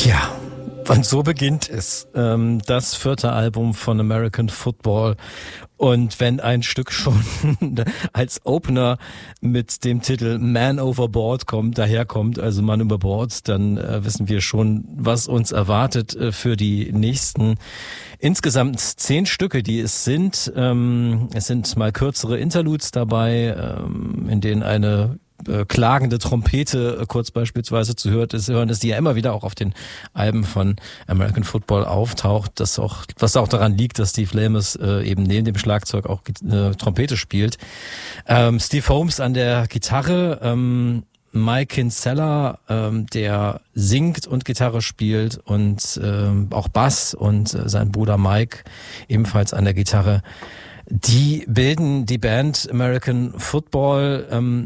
Ja, und so beginnt es. Das 4. Album von American Football. Und wenn ein Stück schon als Opener mit dem Titel Man Overboard daherkommt, also Mann über Bord, dann wissen wir schon, was uns erwartet für die nächsten insgesamt 10 Stücke, die es sind. Es sind mal kürzere Interludes dabei, in denen eine klagende Trompete kurz beispielsweise zu hören ist, die ja immer wieder auch auf den Alben von American Football auftaucht, was auch daran liegt, dass Steve Lamus eben neben dem Schlagzeug auch Trompete spielt. Steve Holmes an der Gitarre, Mike Kinsella, der singt und Gitarre spielt und auch Bass, und sein Bruder Mike ebenfalls an der Gitarre. Die bilden die Band American Football,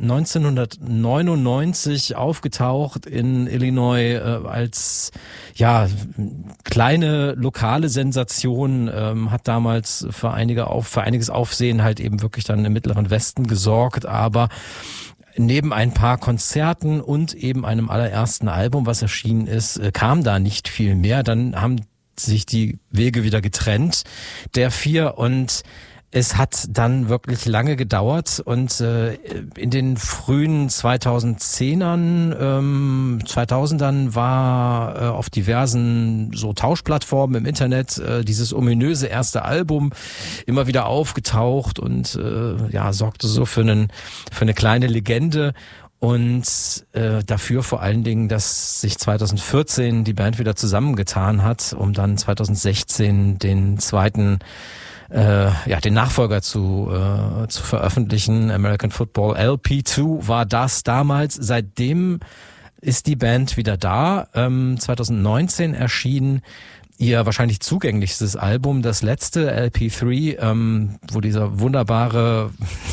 1999 aufgetaucht in Illinois als kleine lokale Sensation, hat damals für einiges Aufsehen halt eben wirklich dann im Mittleren Westen gesorgt, aber neben ein paar Konzerten und eben einem allerersten Album, was erschienen ist, kam da nicht viel mehr. Dann haben sich die Wege wieder getrennt, der 4, und es hat dann wirklich lange gedauert, und in den frühen 2000ern war auf diversen so Tauschplattformen im Internet dieses ominöse erste Album immer wieder aufgetaucht und sorgte so für eine kleine Legende. Und dafür vor allen Dingen, dass sich 2014 die Band wieder zusammengetan hat, um dann 2016 den zweiten den Nachfolger zu veröffentlichen. American Football LP2 war das damals. Seitdem ist die Band wieder da. 2019 erschien ihr wahrscheinlich zugänglichstes Album, das letzte LP3, wo dieser wunderbar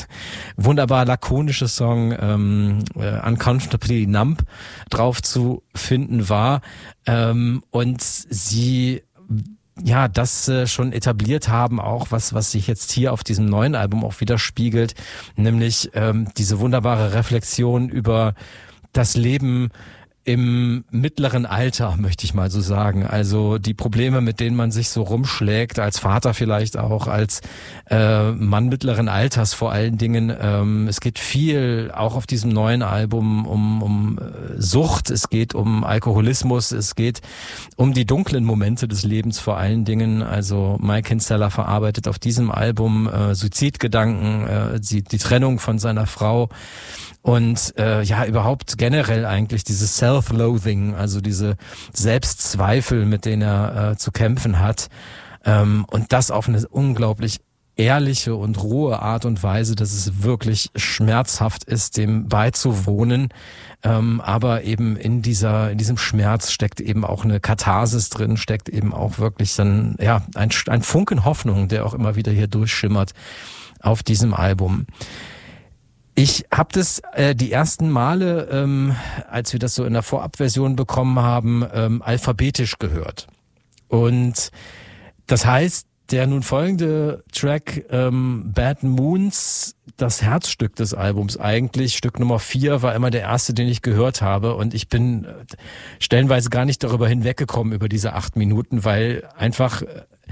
lakonische Song Uncomfortably Numb drauf zu finden war, und sie das schon etabliert haben, auch was sich jetzt hier auf diesem neuen Album auch widerspiegelt, nämlich diese wunderbare Reflexion über das Leben im mittleren Alter, möchte ich mal so sagen. Also die Probleme, mit denen man sich so rumschlägt, als Vater vielleicht auch, als Mann mittleren Alters vor allen Dingen. Es geht viel, auch auf diesem neuen Album, um Sucht, es geht um Alkoholismus, es geht um die dunklen Momente des Lebens vor allen Dingen. Also Mike Kinsella verarbeitet auf diesem Album Suizidgedanken, die Trennung von seiner Frau. Und überhaupt generell eigentlich dieses Self-Loathing, also diese Selbstzweifel, mit denen er zu kämpfen hat. Und das auf eine unglaublich ehrliche und rohe Art und Weise, dass es wirklich schmerzhaft ist, dem beizuwohnen. Aber eben in diesem Schmerz steckt eben auch eine Katharsis drin, steckt eben auch wirklich dann ein Funken Hoffnung, der auch immer wieder hier durchschimmert auf diesem Album. Ich habe das die ersten Male, als wir das so in der Vorabversion bekommen haben, alphabetisch gehört. Und das heißt, der nun folgende Track, Bad Moons, das Herzstück des Albums eigentlich, Stück Nummer 4, war immer der erste, den ich gehört habe. Und ich bin stellenweise gar nicht darüber hinweggekommen, über diese 8 Minuten, weil einfach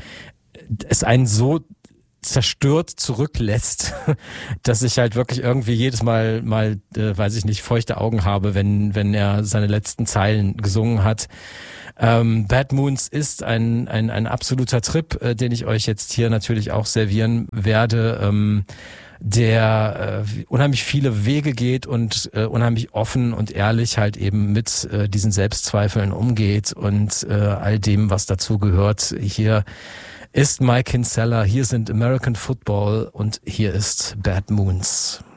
es einen so zerstört zurücklässt, dass ich halt wirklich irgendwie jedes Mal feuchte Augen habe, wenn er seine letzten Zeilen gesungen hat. Bad Moons ist ein absoluter Trip, den ich euch jetzt hier natürlich auch servieren werde, der unheimlich viele Wege geht und unheimlich offen und ehrlich halt eben mit diesen Selbstzweifeln umgeht und all dem, was dazu gehört. Hier ist Mike Kinsella, hier sind American Football und hier ist Bad Moons.